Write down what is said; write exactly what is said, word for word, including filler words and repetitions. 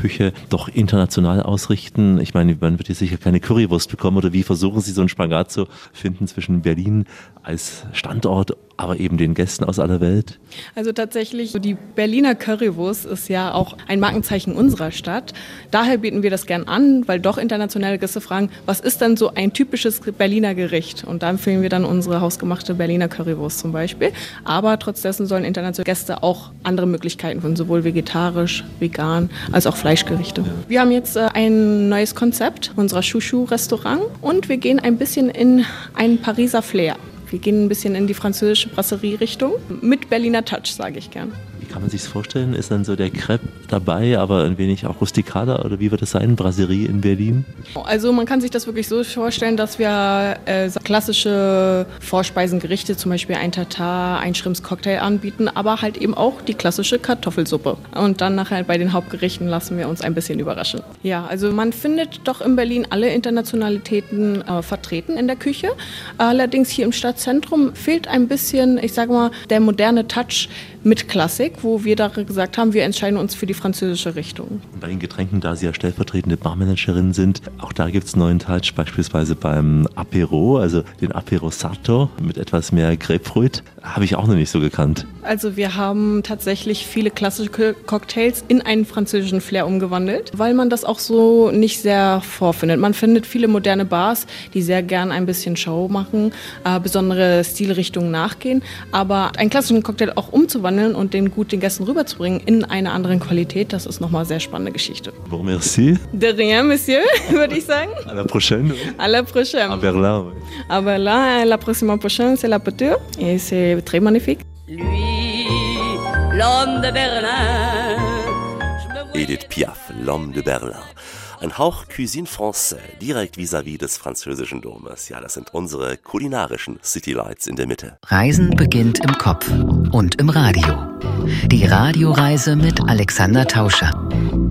Küche doch international ausrichten? Ich meine, man wird hier sicher keine Currywurst bekommen, oder wie versuchen Sie so einen Spagat zu finden zwischen Berlin als Standort, aber eben den Gästen aus aller Welt? Also tatsächlich, die Berliner Currywurst ist ja auch ein Markenzeichen unserer Stadt. Daher bieten wir das gern an, weil doch internationale Gäste fragen, was ist denn so ein typisches Berliner Gericht? Und da empfehlen wir dann unsere hausgemachte Berliner Currywurst zum Beispiel. Aber trotz dessen sollen internationale Gäste auch andere Möglichkeiten finden, sowohl vegetarisch, vegan, als auch Fleischgerichte. Wir haben jetzt äh, ein neues Konzept unserer Chouchou-Restaurant und wir gehen ein bisschen in einen Pariser Flair. Wir gehen ein bisschen in die französische Brasserie-Richtung mit Berliner Touch, sage ich gern. Wie kann man sich das vorstellen? Ist dann so der Crepe dabei, aber ein wenig auch rustikaler, oder wie wird es sein? Brasserie in Berlin? Also man kann sich das wirklich so vorstellen, dass wir äh, klassische Vorspeisengerichte, zum Beispiel ein Tatar, ein Shrimps-Cocktail anbieten, aber halt eben auch die klassische Kartoffelsuppe. Und dann nachher bei den Hauptgerichten lassen wir uns ein bisschen überraschen. Ja, also man findet doch in Berlin alle Internationalitäten äh, vertreten in der Küche. Allerdings hier im Stadtzentrum fehlt ein bisschen, ich sage mal, der moderne Touch mit Klassik, wo wir da gesagt haben, wir entscheiden uns für die französische Richtung. Bei den Getränken, da Sie ja stellvertretende Barmanagerin sind, auch da gibt es einen neuen Touch, beispielsweise beim Apéro, also den Apéro Sarto mit etwas mehr Grapefruit, habe ich auch noch nicht so gekannt. Also wir haben tatsächlich viele klassische Cocktails in einen französischen Flair umgewandelt, weil man das auch so nicht sehr vorfindet. Man findet viele moderne Bars, die sehr gern ein bisschen Show machen, äh, besondere Stilrichtungen nachgehen, aber einen klassischen Cocktail auch umzuwandeln und den gut den Gästen rüberzubringen in einer anderen Qualität, das ist nochmal eine sehr spannende Geschichte. Bon, merci. De rien, monsieur, würde ich sagen. À la prochaine. À la prochaine. À Berlin, oui. À Berlin, la prochaine prochaine, c'est la Pâture et c'est très magnifique. Lui, l'homme de Berlin. Edith Piaf, L'Homme de Berlin. Ein Hauch Cuisine Française, direkt vis-à-vis des französischen Domes. Ja, das sind unsere kulinarischen Citylights in der Mitte. Reisen beginnt im Kopf und im Radio. Die Radioreise mit Alexander Tauscher.